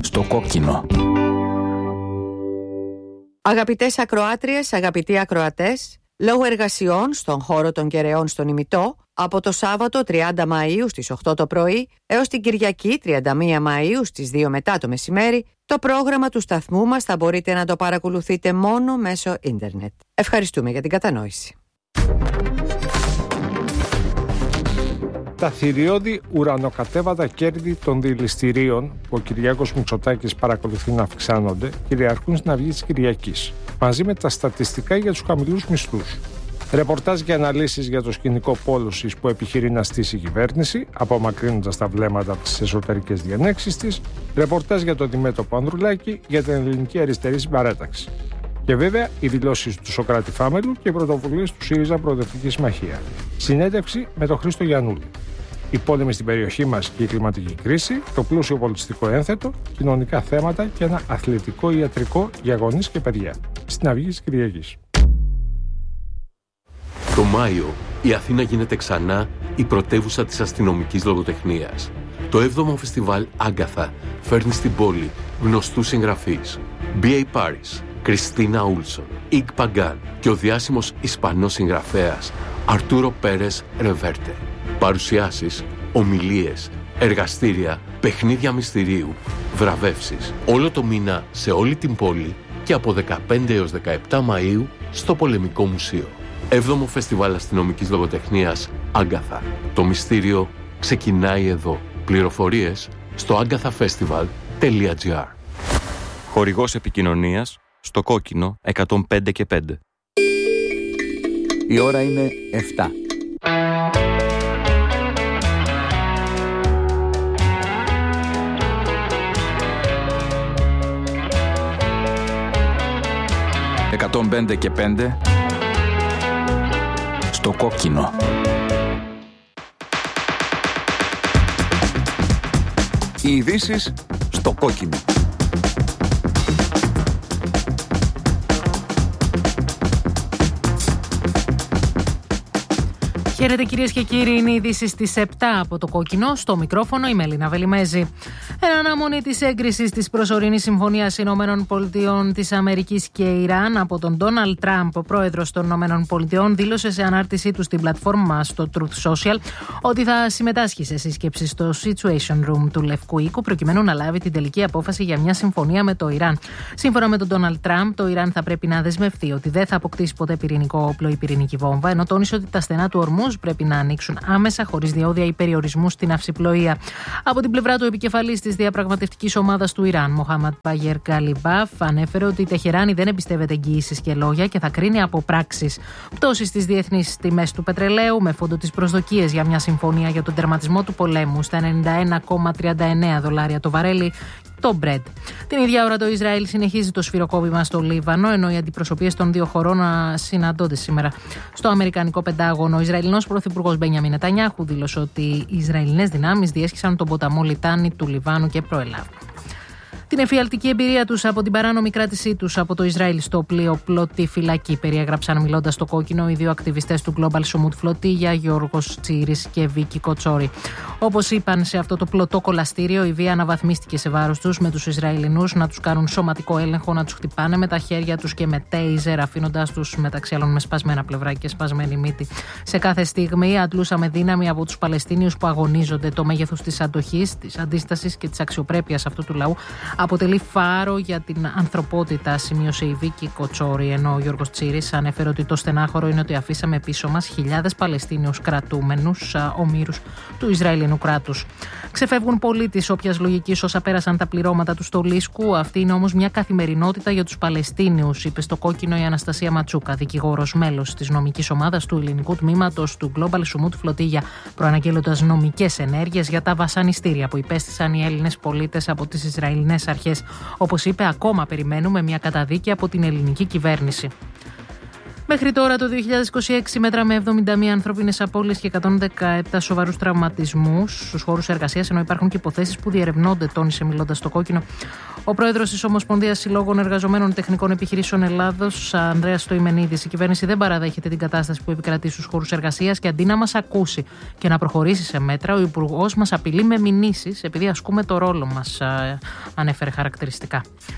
Στο κόκκινο. Αγαπητές ακροάτριες, αγαπητοί ακροατές, λόγω εργασιών στον χώρο των Κεραιών στον Ημιτό, από το Σάββατο 30 Μαΐου στις 8 το πρωί έως την Κυριακή 31 Μαΐου στις 2 μετά το μεσημέρι, το πρόγραμμα του σταθμού μας θα μπορείτε να το παρακολουθείτε μόνο μέσω ίντερνετ. Ευχαριστούμε για την κατανόηση. Τα θηριώδη ουρανοκατέβατα κέρδη των δηληστηρίων που ο Κυριάκος Μητσοτάκης παρακολουθεί να αυξάνονται κυριαρχούν στην Αυγή της Κυριακής, μαζί με τα στατιστικά για τους χαμηλούς μισθούς. Ρεπορτάζ και αναλύσεις για το σκηνικό πόλωσης που επιχειρεί να στήσει η κυβέρνηση, απομακρύνοντας τα βλέμματα από τις εσωτερικές διενέξεις της. Ρεπορτάζ για το αντιμέτωπο Ανδρουλάκη για την ελληνική αριστερή συμπαράταξη. Και βέβαια οι δηλώσεις του Σωκράτη Φάμελου και οι πρωτοβουλίες του ΣΥΡΙΖΑ Προοδευτική Συμμαχία. Συνέντευξη με τον Χρήστο Γιαννούλη. Οι πόλεμοι στην περιοχή μας και η κλιματική κρίση, το πλούσιο πολιτιστικό ένθετο, κοινωνικά θέματα και ένα αθλητικό ιατρικό για γονείς και παιδιά. Στην Αυγή της Κυριακής. Το Μάιο, η Αθήνα γίνεται ξανά η πρωτεύουσα της αστυνομικής λογοτεχνίας. Το 7ο φεστιβάλ Άγκαθα φέρνει στην πόλη γνωστούς συγγραφείς. B.A. Paris, Κριστίνα Ούλσον, Ικ Παγκάν και ο διάσημος Ισπανός συγγραφέας Αρτούρο Πέρες Ρεβέρτε. Παρουσιάσεις, ομιλίες, εργαστήρια, παιχνίδια μυστηρίου, βραβεύσεις. Όλο το μήνα σε όλη την πόλη και από 15 έως 17 Μαΐου στο Πολεμικό Μουσείο. 7ο Φεστιβάλ Αστυνομικής Λογοτεχνίας Άγκαθα. Το μυστήριο ξεκινάει εδώ. Πληροφορίες στο agathafestival.gr. Χορηγός επικοινωνίας στο κόκκινο 105 και 5. Η ώρα είναι 7. «105 και 5» στο κόκκινο. Οι ειδήσεις στο κόκκινο. Χαίρετε κυρίες και κύριοι, είναι οι ειδήσεις στις 7 από το κόκκινο. Στο μικρόφωνο η Μελίνα Βελιμέζη. Εν αναμονή της έγκρισης της προσωρινής συμφωνίας Ηνωμένων Πολιτειών της Αμερικής και Ιράν από τον Ντόναλντ Τραμπ, ο πρόεδρος των Ηνωμένων Πολιτειών δήλωσε σε ανάρτησή του στην πλατφόρμα στο Truth Social ότι θα συμμετάσχει σε σύσκεψη στο Situation Room του Λευκού Οίκου προκειμένου να λάβει την τελική απόφαση για μια συμφωνία με το Ιράν. Σύμφωνα με τον Ντόναλντ Τραμπ, το Ιράν θα πρέπει να δεσμευτεί ότι δεν θα αποκτήσει ποτέ πυρηνικό όπλο ή πυρηνική βόμβα, ενώ τόνισε ότι τα στενά του Ορμούζ πρέπει να ανοίξουν άμεσα, χωρίς διόδια ή περιορισμού στην ναυσιπλοεία. Από την πλευρά του, επικεφαλής της διαπραγματευτικής ομάδας του Ιράν, Μοχάμαντ Μπαγέρ Γκαλιμπάφ, ανέφερε ότι η Τεχεράνη δεν εμπιστεύεται εγγυήσεις και λόγια και θα κρίνει από πράξεις. Πτώσεις στις διεθνείς τιμές του πετρελαίου, με φόντο τις προσδοκίες για μια συμφωνία για τον τερματισμό του πολέμου στα $91,39 το βαρέλι. Το Brent. Την ίδια ώρα το Ισραήλ συνεχίζει το σφυροκόπημα στο Λίβανο, ενώ οι αντιπροσωπείες των δύο χωρών συναντώνται σήμερα στο Αμερικανικό Πεντάγωνο. Ο Ισραηλινός πρωθυπουργός Μπένιαμιν Νετανιάχου δήλωσε ότι οι Ισραηλινές δυνάμεις διέσχισαν τον ποταμό Λιτάνη του Λιβάνου και προελάβουν την εφιαλτική εμπειρία τους από την παράνομη κράτησή τους από το Ισραήλ στο πλοίο Πλωτή Φυλακή. Περιέγραψαν μιλώντας στο κόκκινο οι δύο ακτιβιστές του Global Sumut Flotilla, Γιώργος Τσίρης και Βίκη Κοτσόρη. Όπως είπαν σε αυτό το πλωτό κολαστήριο, η βία αναβαθμίστηκε σε βάρος τους, με τους Ισραηλινούς να τους κάνουν σωματικό έλεγχο, να τους χτυπάνε με τα χέρια τους και με τέιζερ, αφήνοντας τους μεταξύ άλλων με σπασμένα πλευρά και σπασμένη μύτη. Σε κάθε στιγμή αντλούσαμε δύναμη από τους Παλαιστίνιους που αγωνίζονται. Το μέγεθος της αντοχής, της αντίστασης και της αξιοπρέπειας αυτού του λαού αποτελεί φάρο για την ανθρωπότητα, σημείωσε η Βίκη Κοτσόρη, ενώ ο Γιώργος Τσίρης ανέφερε ότι το στενάχωρο είναι ότι αφήσαμε πίσω μας χιλιάδες Παλαιστίνιους κρατούμενους, ομήρους του Ισραηλινού κράτους. Ξεφεύγουν πολύ της όποιας λογικής όσα πέρασαν τα πληρώματα του στολίσκου. Αυτή είναι όμως μια καθημερινότητα για τους Παλαιστίνιους, είπε στο κόκκινο η Αναστασία Ματσούκα, δικηγόρος, μέλος της νομικής ομάδας του ελληνικού τμήματος του Global Sumut Flotilla, προαναγγέλλοντας νομικές ενέργειες για τα βασανιστήρια που υπέστησαν οι Έλληνες πολίτες από τις Ισραηλινές αρχές. Όπως είπε, ακόμα περιμένουμε μια καταδίκη από την ελληνική κυβέρνηση. Μέχρι τώρα το 2026 μέτραμε 71 ανθρώπινες απώλειες και 117 σοβαρούς τραυματισμούς στους χώρους εργασίας, ενώ υπάρχουν και υποθέσεις που διερευνώνται, τόνισε μιλώντας στο Κόκκινο ο πρόεδρος της Ομοσπονδίας Συλλόγων Εργαζομένων Τεχνικών Επιχειρήσεων Ελλάδος, Ανδρέας Στοημενίδης. Η κυβέρνηση δεν παραδέχεται την κατάσταση που επικρατεί στους χώρους εργασίας και αντί να μας ακούσει και να προχωρήσει σε μέτρα, ο Υπουργός μας απειλεί με μηνύσεις επειδή ασκούμε το ρόλο μας, ανέφερε χαρακτηριστικά.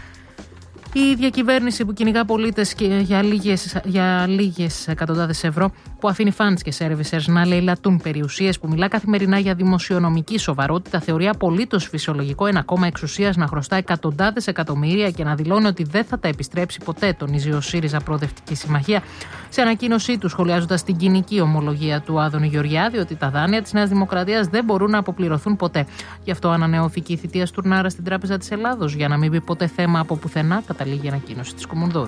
Η διακυβέρνηση που κυνηγά πολίτες για λίγες εκατοντάδες ευρώ, που αφήνει funds και servicers να λαιλατούν περιουσίες, που μιλά καθημερινά για δημοσιονομική σοβαρότητα, θεωρεί απολύτως φυσιολογικό ένα κόμμα εξουσίας να χρωστά εκατοντάδες εκατομμύρια και να δηλώνει ότι δεν θα τα επιστρέψει ποτέ, τονίζει ο ΣΥΡΙΖΑ Προοδευτική Συμμαχία σε ανακοίνωσή του, σχολιάζοντας την κοινική ομολογία του Άδωνη Γεωργιάδη ότι τα δάνεια της Νέας Δημοκρατίας δεν μπορούν να αποπληρωθούν ποτέ. Γι' αυτό ανανεώθηκε η θητεία Στουρνάρα στην Τράπεζα της Ελλάδος, για να μην μπει ποτέ θέμα από πουθενά, καταλήγει η ανακοίνωση της Κομουνδούρου.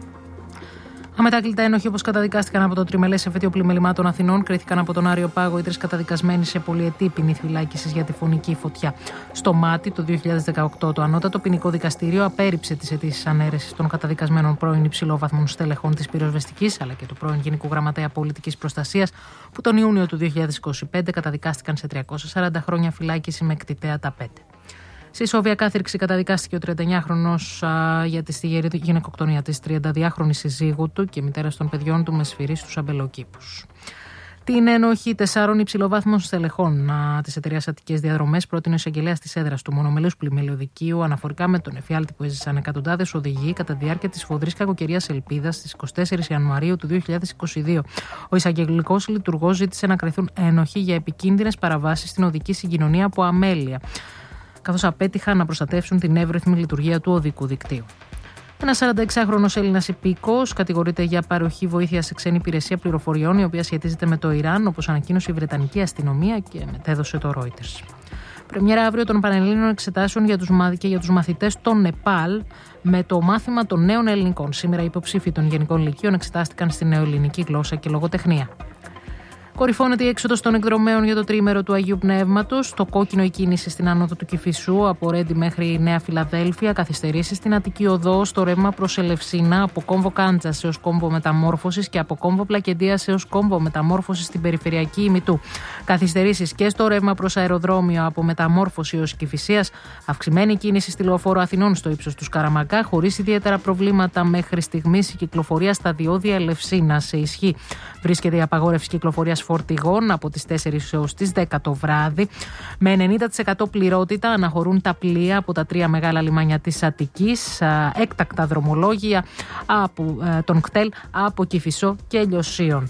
Αμετάκλητα ένοχοι, όπως καταδικάστηκαν από το τριμελές εφετείο πλημελημάτων Αθηνών, κρίθηκαν από τον Άριο Πάγο οι 3 καταδικασμένοι σε πολυετή ποινή φυλάκισης για τη φωνική φωτιά στο Μάτι το 2018. Το Ανώτατο Ποινικό Δικαστήριο απέρριψε τις αιτήσεις ανέρεσης των καταδικασμένων πρώην υψηλόβαθμων στελεχών της πυροσβεστικής αλλά και του πρώην Γενικού Γραμματέα Πολιτικής Προστασίας, που τον Ιούνιο του 2025 καταδικάστηκαν σε 340 χρόνια φυλάκιση με εκτιτέα τα 5. Σε ισόβια κάθυρξη καταδικάστηκε ο 39χρονος για τη στιγερή γυναικοκτονία της 32χρονης συζύγου του και μητέρας των παιδιών του με σφυρί στους αμπελοκήπους. Την ένοχη 4 υψηλοβάθμων στελεχών της εταιρείας Αττικές Διαδρομές πρότεινε ο εισαγγελέας της έδρας του μονομελούς πλημμυλιωδικείου αναφορικά με τον εφιάλτη που έζησαν εκατοντάδες οδηγοί κατά τη διάρκεια της φοδρής κακοκαιρίας Ελπίδας στις 24 Ιανουαρίου του 2022. Ο εισαγγελικός λειτουργός ζήτησε να κριθούν ένοχοι για επικίνδυνες παραβάσεις στην οδική συγκοινωνία από αμέλεια, καθώς απέτυχαν να προστατεύσουν την εύρυθμη λειτουργία του οδικού δικτύου. Ένας 46χρονος Έλληνας υπήκοος κατηγορείται για παροχή βοήθεια σε ξένη υπηρεσία πληροφοριών, η οποία σχετίζεται με το Ιράν, όπως ανακοίνωσε η Βρετανική αστυνομία και μετέδωσε το Reuters. Πρεμιέρα αύριο των Πανελλήνιων Εξετάσεων για τους μαθητές των Νεπάλ με το μάθημα των νέων ελληνικών. Σήμερα οι υποψήφοι των Γενικών Λυκείων εξετάστηκαν στη νεοελληνική γλώσσα και λογοτεχνία. Κορυφώνεται η έξοδος των εκδρομέων για το τρίμερο του Αγίου Πνεύματος. Στο Κόκκινο η κίνηση στην άνοδο του Κηφισού από Ρέντι μέχρι Νέα Φιλαδέλφια. Καθυστερήσεις στην Αττική Οδό στο ρεύμα προς Ελευσίνα, από κόμβο Κάντζας έως κόμβο Μεταμόρφωσης και από κόμβο Πλακεντίας έως κόμβο Μεταμόρφωσης στην περιφερειακή ημιτού. Καθυστερήσεις και στο ρεύμα προς αεροδρόμιο από Μεταμόρφωση έως Κηφισίας. Αυξημένη κίνηση στη Λεωφόρο Αθηνών στο ύψος του Σκαραμακά, χωρίς ιδιαίτερα προβλήματα μέχρι στιγμής. Η κυκλοφορία στα διόδια Ελευσίνα σε ισχύ. Βρίσκεται η απαγόρευση κυκλοφορίας φορτηγών από τις 4 έως τις 10 το βράδυ. Με 90% πληρότητα αναχωρούν τα πλοία από τα 3 μεγάλα λιμάνια της Αττικής. Έκτακτα δρομολόγια από τον κτέλ από Κηφισό και Λιωσίων.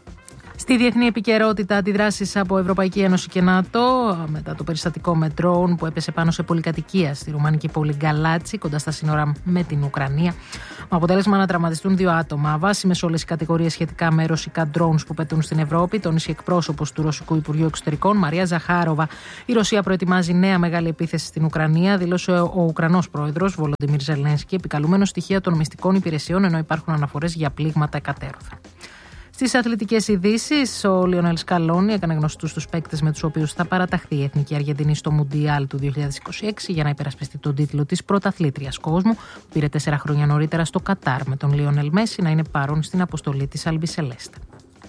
Στη διεθνή επικαιρότητα, αντιδράσεις από Ευρωπαϊκή Ένωση και ΝΑΤΟ μετά το περιστατικό με ντρόουν που έπεσε πάνω σε πολυκατοικία στη ρουμανική πόλη Γκαλάτσι, κοντά στα σύνορα με την Ουκρανία, με αποτέλεσμα να τραυματιστούν 2 άτομα. Βάσιμες όλες οι κατηγορίες σχετικά με ρωσικά ντρόουν που πετούν στην Ευρώπη, τόνισε εκπρόσωπος του Ρωσικού Υπουργείου Εξωτερικών, Μαρία Ζαχάροβα. Η Ρωσία προετοιμάζει νέα μεγάλη επίθεση στην Ουκρανία, δήλωσε ο Ουκρανός πρόεδρος Βολοντιμίρ Ζελένσκι, επικαλούμενος στοιχεία των μυστικών υπηρεσιών, ενώ υπάρχουν αναφορές για πλήγματα εκατέρωθεν. Στις αθλητικές ειδήσεις, ο Λιονέλ Σκαλόνι έκανε γνωστούς τους παίκτες με τους οποίους θα παραταχθεί η Εθνική Αργεντινή στο Μουντιάλ του 2026 για να υπερασπιστεί τον τίτλο της πρωταθλήτριας κόσμου, που πήρε 4 χρόνια νωρίτερα στο Κατάρ, με τον Λιονέλ Μέση να είναι παρόν στην αποστολή της Αλμπισελέστα.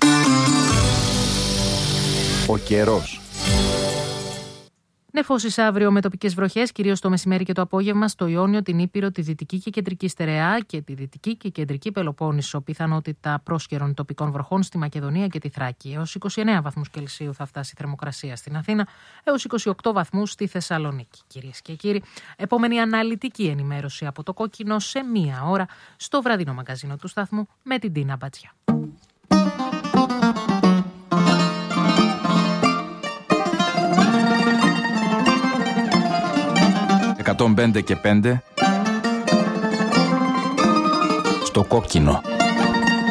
Ο καιρός. Νεφώσεις αύριο με τοπικές βροχές, κυρίως το μεσημέρι και το απόγευμα στο Ιόνιο, την Ήπειρο, τη Δυτική και Κεντρική Στερεά και τη Δυτική και Κεντρική Πελοπόννησο. Πιθανότητα πρόσκαιρων τοπικών βροχών στη Μακεδονία και τη Θράκη. Έως 29 βαθμούς Κελσίου θα φτάσει η θερμοκρασία στην Αθήνα, έως 28 βαθμούς στη Θεσσαλονίκη. Κυρίες και κύριοι, επόμενη αναλυτική ενημέρωση από το Κόκκινο σε 1 ώρα στο βραδινό μαγκαζίνο του σταθμού με την Τίνα Μπατζιά. 105 και 5 στο Κόκκινο.